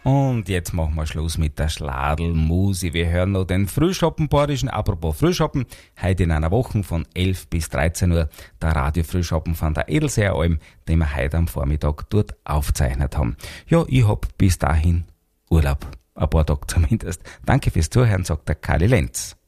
Und jetzt machen wir Schluss mit der Schladl-Musi. Wir hören noch den Frühschoppen-Badischen. Apropos Frühschoppen, heute in einer Woche von 11 bis 13 Uhr der Radio-Frühschoppen von der Edelseer Alm, den wir heute am Vormittag dort aufgezeichnet haben. Ja, ich hab bis dahin Urlaub. Ein paar Tage zumindest. Danke fürs Zuhören, sagt der Kali Lenz.